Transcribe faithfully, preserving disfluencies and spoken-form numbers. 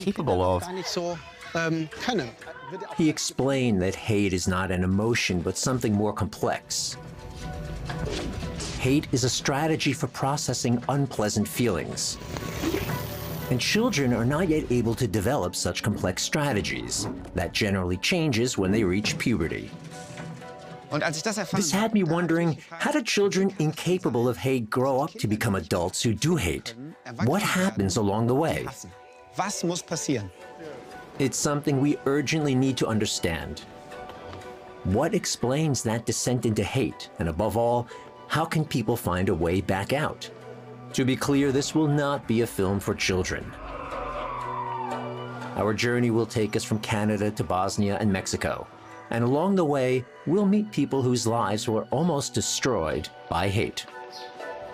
capable of. He explained that hate is not an emotion, but something more complex. Hate is a strategy for processing unpleasant feelings. And children are not yet able to develop such complex strategies. That generally changes when they reach puberty. This had me wondering, how do children incapable of hate grow up to become adults who do hate? What happens along the way? It's something we urgently need to understand. What explains that descent into hate? And above all, how can people find a way back out? To be clear, this will not be a film for children. Our journey will take us from Canada to Bosnia and Mexico. And along the way, we'll meet people whose lives were almost destroyed by hate.